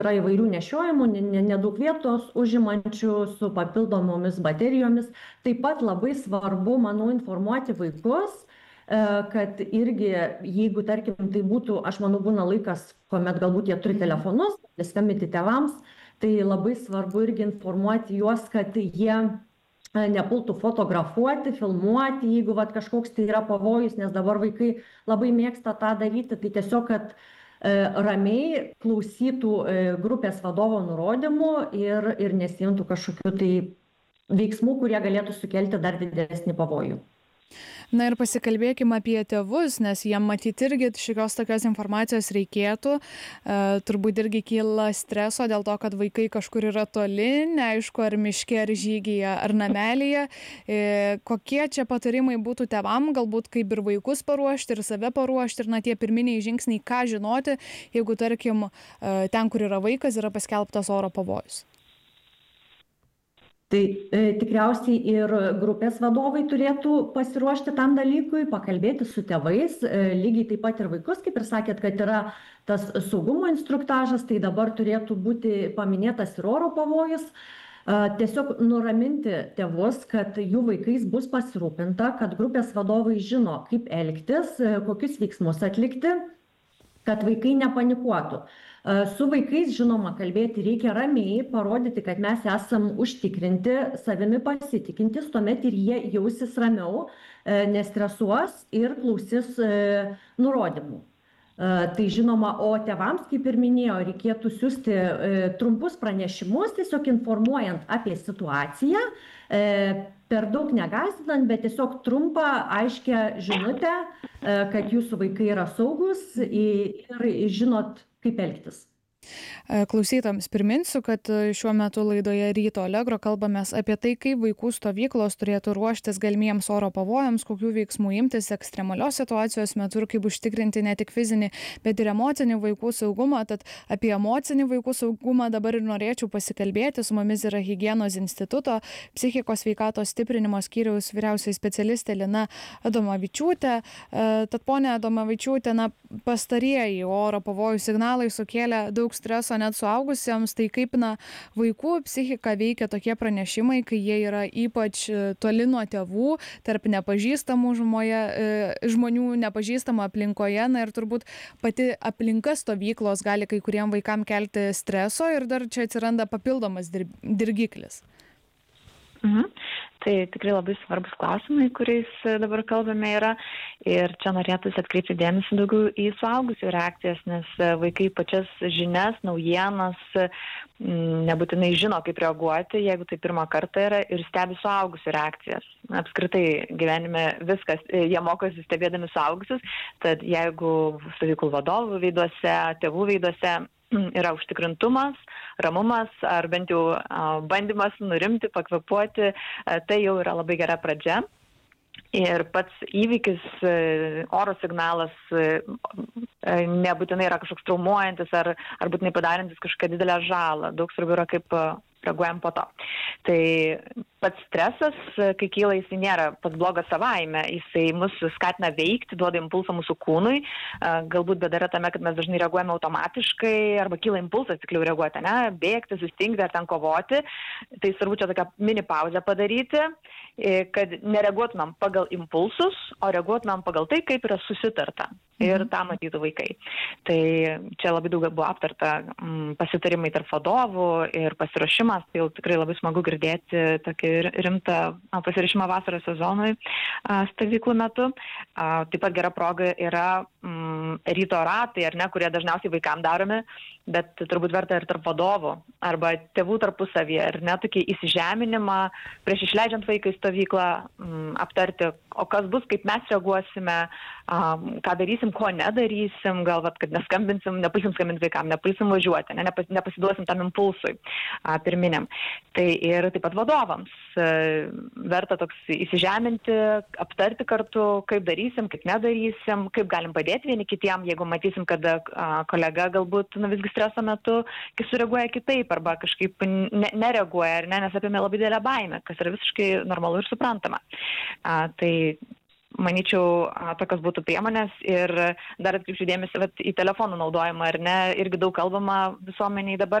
yra įvairių nešiojimų, nedaug vietos užimančių su papildomomis baterijomis. Taip pat labai svarbu, manau, informuoti vaikus, kad irgi, jeigu, tarkim, tai būtų, aš manau, būna laikas, kuomet galbūt jie turi telefonus, skambinti tėvams, tai labai svarbu irgi informuoti juos, kad jie nepultų fotografuoti, filmuoti, jeigu vat, kažkoks tai yra pavojus, nes dabar vaikai labai mėgsta tą daryti, tai tiesiog, kad ramiai klausytų grupės vadovo nurodymų ir nesiimtų kažkokių tai veiksmų, kurie galėtų sukelti dar didesnį pavojų. Na ir pasikalbėkime apie tėvus, nes jiem matyti irgi šiokios tokios informacijos reikėtų. Turbūt irgi kyla streso dėl to, kad vaikai kažkur yra toli, neaišku, ar miške, ar žygyje, ar namelyje. Kokie čia patarimai būtų tėvam, galbūt kaip ir vaikus paruošti, ir save paruošti, ir tie pirminiai žingsniai, ką žinoti, jeigu, tarkim, ten, kur yra vaikas, yra paskelbtas oro pavojus. Tai tikriausiai ir grupės vadovai turėtų pasiruošti tam dalykui, pakalbėti su tėvais, lygiai taip pat ir vaikus, kaip ir sakėt, kad yra tas saugumo instruktažas, tai dabar turėtų būti paminėtas ir oro pavojus. Tiesiog nuraminti tėvus, kad jų vaikais bus pasirūpinta, kad grupės vadovai žino, kaip elgtis, kokius veiksmus atlikti, kad vaikai nepanikuotų. Su vaikais, žinoma, kalbėti reikia ramiai, parodyti, kad mes esam užtikrinti, savimi pasitikintis, tuomet ir jie jausis ramiau, nestresuos ir klausys nurodymų. Tai žinoma, o tėvams, kaip ir minėjau, reikėtų siųsti trumpus pranešimus, tiesiog informuojant apie situaciją, per daug negąsdinant, bet tiesiog trumpą, aiškę žinutę, kad jūsų vaikai yra saugus ir žinot, kaip elgtis. Klausytojams priminsiu, kad šiuo metu laidoje Ryto Allegro kalbamės apie tai, kaip vaikų stovyklos turėtų ruoštis galimiems oro pavojams, kokių veiksmų imtis ekstremalios situacijos metu ir kaip užtikrinti ne tik fizinį, bet ir emocinį vaikų saugumą. Tad apie emocinį vaikų saugumą dabar ir norėčiau pasikalbėti. Su mumis yra Higienos instituto psichikos sveikatos stiprinimo skyriaus vyriausioji specialistė Lina Adomavičiūtė. Tad ponia Adomavičiūtė, pastarieji oro pavojų signalai sukėlė daug streso net suaugusiems, tai kaip vaikų psichika veikia tokie pranešimai, kai jie yra ypač toli nuo tėvų, tarp nepažįstamų žmonių, nepažįstamų aplinkoje, ir turbūt pati aplinka stovyklos gali kai kuriem vaikam kelti streso ir dar čia atsiranda papildomas dirgiklis. Tai tikrai labai svarbus klausimai, kuriais dabar kalbame yra. Ir čia norėtųsi atkreipti dėmesį daugiau į suaugusių reakcijas, nes vaikai pačias žinias, naujienas nebūtinai žino, kaip reaguoti, jeigu tai pirmą kartą yra, ir stebi suaugusių reakcijas. Apskritai gyvenime viskas, jie mokosi stebėdami suaugusius, tad jeigu stovyklų vadovų veiduose, tėvų veiduose yra užtikrintumas, ramumas ar bent jau bandymas nurimti, pakvėpuoti, tai jau yra labai gera pradžia. Ir pats įvykis, oro signalas nebūtinai yra kažkoks traumuojantis ar būtinai padarantis kažkokią didelę žalą. Daug svarbiau yra, kaip reaguojam po to. Tai pats stresas, kai kyla, jisai nėra pats blogas savaime, jisai mus skatina veikti, duoda impulsą mūsų kūnui. Galbūt bėda yra tame, kad mes dažnai reaguojame automatiškai, arba kyla impulsas, tikliau reaguoti, bėgti, sustingti ar ten kovoti. Tai svarbu čia tokią mini pauzę padaryti, kad nereaguotumėm pagal impulsus, o reaguotumėm pagal tai, kaip yra susitarta. Ir tą matytų vaikai. Tai čia labai daug buvo aptarta pasitarimai tarp vadovų ir pasiruošimas. Tai jau tikrai labai smagu girdėti tokį rimtą pasiruošimą vasaros sezonui stovyklų metu. Taip pat gera proga yra ryto ratai, kurie dažniausiai vaikam daromi, bet turbūt verta ir tarp vadovų arba tėvų tarpusavyje, tokį įsižeminimą prieš išleidžiant vaiką į stovyklą, aptarti, o kas bus, kaip mes reaguosime, ką darysim, ko nedarysim, gal kad neskambinsim, nepulsim skambinti vaikam, nepulsim važiuoti, nepasiduosim tam impulsui pirminiam. Tai ir taip pat vadovams verta toks įsižeminti, aptarti kartu, kaip darysim, kaip nedarysim, kaip galim padėti vieni kitiem, jeigu matysim, kad kolega galbūt visgi streso metu sureaguoja kitaip arba kažkaip nereaguoja, nes apėmė labai didelę baimę, kas yra visiškai normalu ir suprantama. Tai manyčiau, tokios būtų priemonės ir dar atkreipčiau dėmesį į telefonų naudojimą, ar ne, irgi daug kalbama visuomeniai dabar.